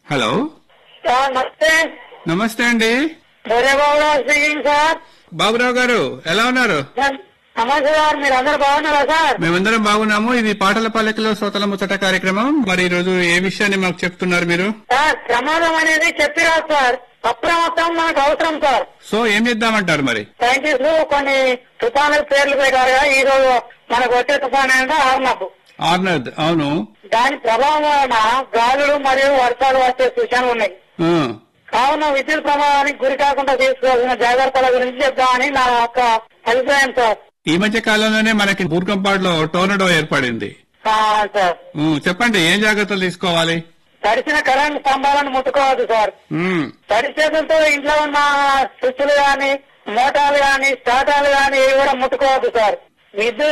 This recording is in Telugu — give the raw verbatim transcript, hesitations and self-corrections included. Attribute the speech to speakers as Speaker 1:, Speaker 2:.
Speaker 1: హలో
Speaker 2: సార్ నమస్తే.
Speaker 1: నమస్తే అండి.
Speaker 2: దొరేబాబురావు స్పీకింగ్ సార్.
Speaker 1: బాబురావు గారు ఎలా ఉన్నారు?
Speaker 2: నమస్తే సార్, మీరు అందరు బాగున్నారా సార్?
Speaker 1: మేమందరం బాగున్నాము. ఇది పాటల పల్లకిలో శ్రోతల ముచ్చట కార్యక్రమం. మరి ఈ రోజు ఏ విషయాన్ని మాకు చెప్తున్నారు మీరు?
Speaker 2: సార్ ప్రమాదం అనేది చెప్పిరాదు సార్, అప్రమత్తం మనకు అవసరం సార్.
Speaker 1: సో ఏం చేద్దామంటారు మరి?
Speaker 2: సైంటిస్టులు కొన్ని తుఫానుల పేర్లు పెట్టారుగా. ఈ రోజు మనకు వచ్చే తుఫాన్ అంటే ఆర్నబ్.
Speaker 1: ఆర్నద్, అవును.
Speaker 2: దాని ప్రభావం వలన గాలులు మరియు వర్షాలు వచ్చే సూచనలు ఉన్నాయి.
Speaker 1: ఆ,
Speaker 2: కావున విద్యుత్ ప్రమాదానికి గురి కాకుండా తీసుకోవాల్సిన జాగ్రత్తల గురించి చెప్దామని నా యొక్క అభిప్రాయం సార్.
Speaker 1: ఈ మధ్య కాలంలోనే మనకి బూర్కంపాడులో టోర్నడో ఏర్పడింది.
Speaker 2: ఆ, సార్
Speaker 1: ఉమ్, చెప్పండి ఏం జాగ్రత్తలు తీసుకోవాలి?
Speaker 2: తడిసిన కరెంట్ స్తంభాలను ముట్టుకోవద్దు సార్.
Speaker 1: ఉమ్,
Speaker 2: తడి చేతులతో ఇంట్లో ఉన్న స్విచ్లు గాని, మోటార్లు గాని, స్టార్టర్లు గాని ఏవి కూడా ముట్టుకోవద్దు సార్. విద్యుత్